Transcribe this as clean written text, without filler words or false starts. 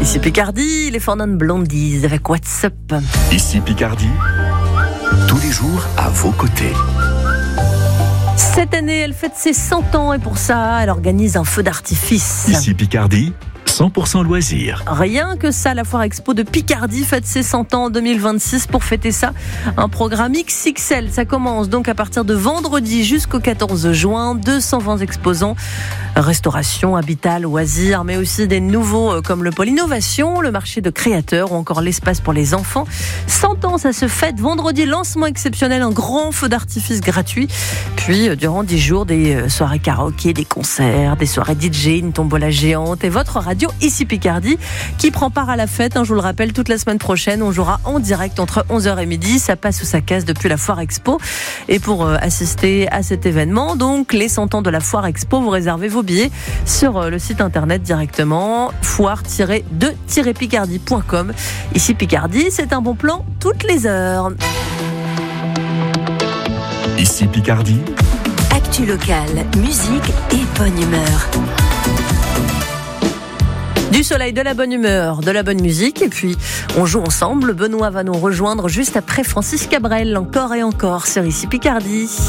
Ici Picardie, les Four Non Blondies avec WhatsApp. Ici Picardie, tous les jours à vos côtés. Cette année, elle fête ses 100 ans et pour ça, elle organise un feu d'artifice. Ici Picardie, 100% loisirs. Rien que ça, la Foire Expo de Picardie fête ses 100 ans en 2026. Pour fêter ça, un programme XXL. Ça commence donc à partir de vendredi jusqu'au 14 juin. 220 exposants, restauration, habitat, loisirs, mais aussi des nouveaux comme le pôle innovation, le marché de créateurs ou encore l'espace pour les enfants. 100 ans, ça se fête vendredi, lancement exceptionnel, un grand feu d'artifice gratuit. Puis, durant 10 jours, des soirées karaoké, des concerts, des soirées DJ, une tombola géante et votre radio Ici Picardie qui prend part à la fête. Je vous le rappelle, toute la semaine prochaine, on jouera en direct entre 11h et midi. Ça passe ou ça casse depuis la Foire Expo. Et pour assister à cet événement, donc les 100 ans de la Foire Expo, vous réservez vos billets sur le site internet directement, foire-de-picardie.com. Ici Picardie, c'est un bon plan toutes les heures. Ici Picardie. Actu locale, musique et bonne humeur. Du soleil, de la bonne humeur, de la bonne musique et puis on joue ensemble. Benoît va nous rejoindre juste après Francis Cabrel, encore et encore sur Ici Picardie.